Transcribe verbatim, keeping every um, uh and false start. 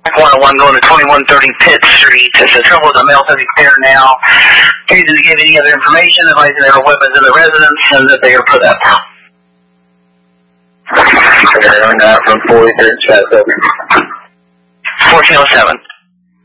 one oh one going to twenty-one thirty Pitt Street. It's a trouble with the mail subject there now. Refusing to give any other information, advising there are weapons in the residence and that they are put up. And that from forty-third Chestnut. fourteen oh seven.